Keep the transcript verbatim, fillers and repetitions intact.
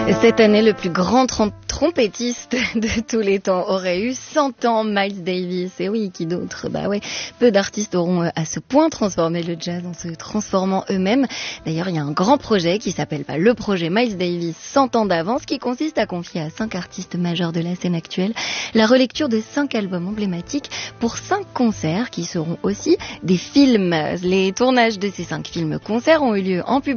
Cette année, le plus grand trom- trompettiste de tous les temps aurait eu cent ans, Miles Davis. Et oui, qui d'autre? Bah ouais, peu d'artistes auront à ce point transformé le jazz en se transformant eux-mêmes. D'ailleurs, il y a un grand projet qui s'appelle bah, le projet Miles Davis cent ans d'avance, qui consiste à confier à cinq artistes majeurs de la scène actuelle la relecture de cinq albums emblématiques pour cinq concerts qui seront aussi des films. Les tournages de ces cinq films-concerts ont eu lieu en public